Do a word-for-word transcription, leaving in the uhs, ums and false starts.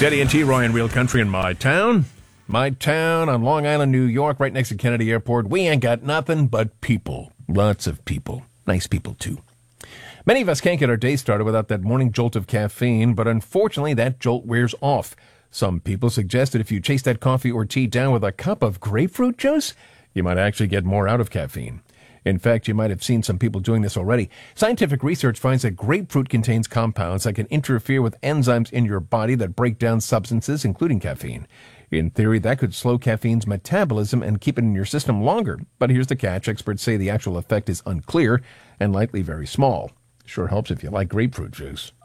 Jetty and T. Roy in Real Country in my town. My town on Long Island, New York, right next to Kennedy Airport. We ain't got nothing but people. Lots of people. Nice people, too. Many of us can't get our day started without that morning jolt of caffeine, but unfortunately that jolt wears off. Some people suggest that if you chase that coffee or tea down with a cup of grapefruit juice, you might actually get more out of caffeine. In fact, you might have seen some people doing this already. Scientific research finds that grapefruit contains compounds that can interfere with enzymes in your body that break down substances, including caffeine. In theory, that could slow caffeine's metabolism and keep it in your system longer. But here's the catch. Experts say the actual effect is unclear and likely very small. Sure helps if you like grapefruit juice.